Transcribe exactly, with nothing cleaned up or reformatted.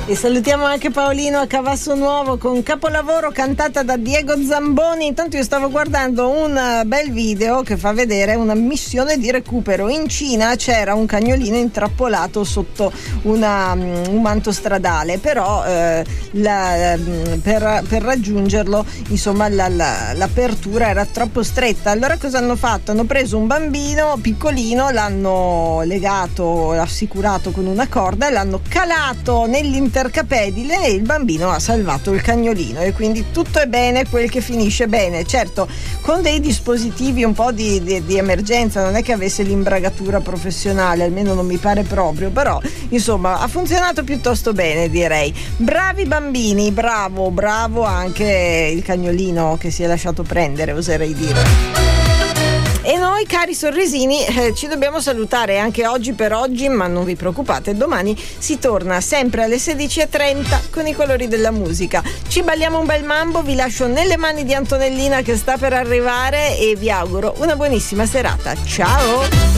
E salutiamo anche Paolino a Cavasso Nuovo con Capolavoro, cantata da Diego Zamboni. Intanto io stavo guardando un bel video che fa vedere una missione di recupero. In Cina c'era un cagnolino intrappolato sotto una, un manto stradale, però eh, la, per, per raggiungerlo, insomma, la, la, l'apertura era troppo stretta. Allora cosa hanno fatto? Hanno preso un bambino piccolino, l'hanno legato, assicurato con una corda e l'hanno calato nell'interno intercapedine e il bambino ha salvato il cagnolino, e quindi tutto è bene quel che finisce bene. Certo, con dei dispositivi un po' di, di, di emergenza, non è che avesse l'imbragatura professionale, almeno non mi pare proprio, però insomma ha funzionato piuttosto bene, direi. Bravi bambini, bravo, bravo anche il cagnolino che si è lasciato prendere, oserei dire. E noi, cari sorrisini, eh, ci dobbiamo salutare anche oggi per oggi, ma non vi preoccupate, domani si torna sempre alle sedici e trenta con i colori della musica. Ci balliamo un bel mambo, vi lascio nelle mani di Antonellina che sta per arrivare e vi auguro una buonissima serata. Ciao!